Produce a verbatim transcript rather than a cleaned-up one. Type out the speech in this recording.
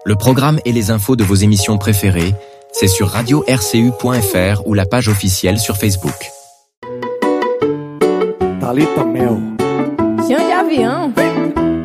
Le programme et les infos de vos émissions préférées, c'est sur radio r c u point f r ou la page officielle sur Facebook. Thalita Mel. Chão de avião.